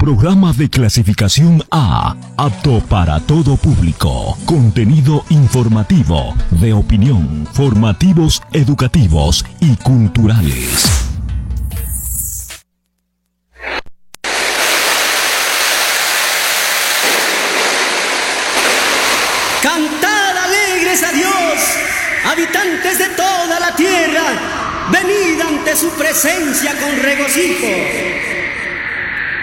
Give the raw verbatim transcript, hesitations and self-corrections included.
Programa de clasificación A, apto para todo público. Contenido informativo, de opinión, formativos, educativos y culturales. Cantad alegres a Dios, habitantes de toda la tierra, venid ante su presencia con regocijo.